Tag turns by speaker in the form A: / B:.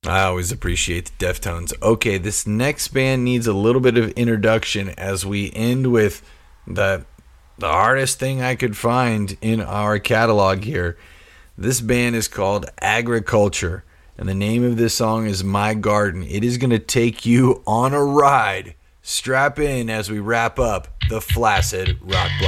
A: I always appreciate the Deftones. Okay, this next band needs a little bit of introduction as we end with the hardest thing I could find in our catalog here. This band is called Agriculture, and the name of this song is My Garden. It is going to take you on a ride. Strap in as we wrap up the Flaccid Rock Block.